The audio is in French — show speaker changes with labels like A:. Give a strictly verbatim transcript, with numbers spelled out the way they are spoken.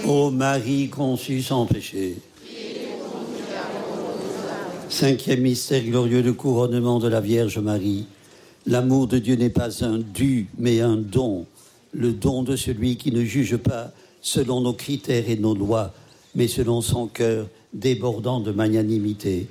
A: Ô Marie conçue sans péché. Cinquième mystère glorieux, le couronnement de la Vierge Marie. L'amour de Dieu n'est pas un dû, mais un don. Le don de celui qui ne juge pas selon nos critères et nos lois, mais selon son cœur débordant de magnanimité.